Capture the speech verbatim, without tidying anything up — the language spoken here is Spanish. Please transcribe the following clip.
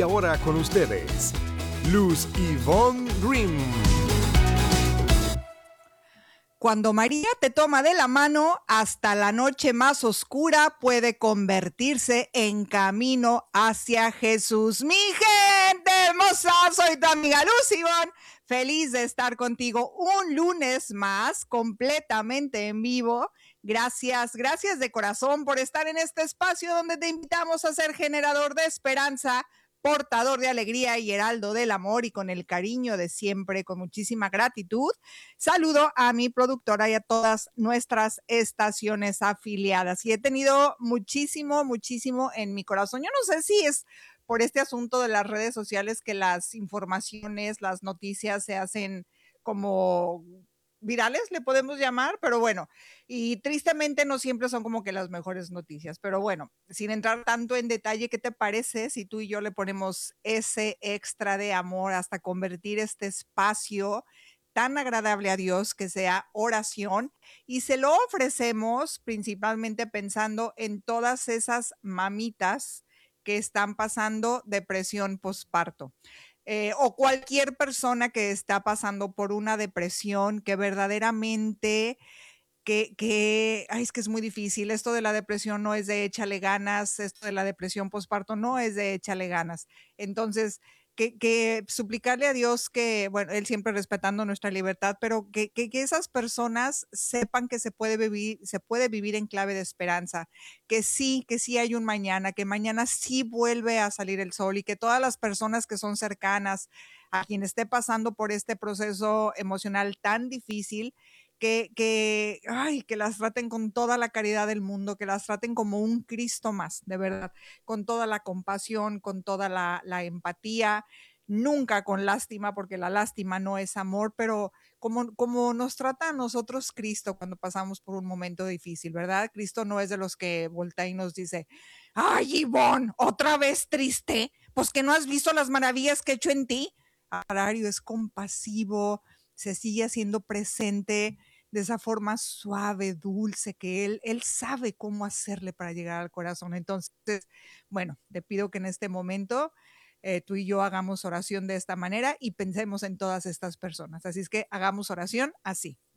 Y ahora con ustedes, Luz Ivonne Grimm. Cuando María te toma de la mano, hasta la noche más oscura puede convertirse en camino hacia Jesús. Mi gente hermosa, soy tu amiga Luz Ivonne, feliz de estar contigo un lunes más, completamente en vivo. Gracias, gracias de corazón por estar en este espacio donde te invitamos a ser generador de esperanza, portador de alegría y heraldo del amor, y con el cariño de siempre, con muchísima gratitud. Saludo a mi productora y a todas nuestras estaciones afiliadas. Y he tenido muchísimo, muchísimo en mi corazón. Yo no sé si es por este asunto de las redes sociales que las informaciones, las noticias se hacen como virales, le podemos llamar, pero bueno, y tristemente no siempre son como que las mejores noticias, pero bueno, sin entrar tanto en detalle, ¿qué te parece si tú y yo le ponemos ese extra de amor hasta convertir este espacio tan agradable a Dios, que sea oración, y se lo ofrecemos principalmente pensando en todas esas mamitas que están pasando depresión postparto? Eh, o cualquier persona que está pasando por una depresión que verdaderamente, que, que, ay, es que es muy difícil. Esto de la depresión no es de échale ganas, esto de la depresión postparto no es de échale ganas. Entonces, que, que suplicarle a Dios que, bueno, Él siempre respetando nuestra libertad, pero que, que, que esas personas sepan que se puede vivir, se puede vivir en clave de esperanza, que sí, que sí hay un mañana, que mañana sí vuelve a salir el sol, y que todas las personas que son cercanas a quien esté pasando por este proceso emocional tan difícil, que, que, ay, que las traten con toda la caridad del mundo, que las traten como un Cristo más, de verdad, con toda la compasión, con toda la, la empatía, nunca con lástima, porque la lástima no es amor, pero como, como nos trata a nosotros Cristo cuando pasamos por un momento difícil, ¿verdad? Cristo no es de los que voltea y nos dice, ay, Ivonne, otra vez triste, pues que no has visto las maravillas que he hecho en ti. Al contrario, es compasivo, se sigue haciendo presente de esa forma suave, dulce, que él, él sabe cómo hacerle para llegar al corazón. Entonces, bueno, te pido que en este momento eh, tú y yo hagamos oración de esta manera y pensemos en todas estas personas. Así es que hagamos oración así.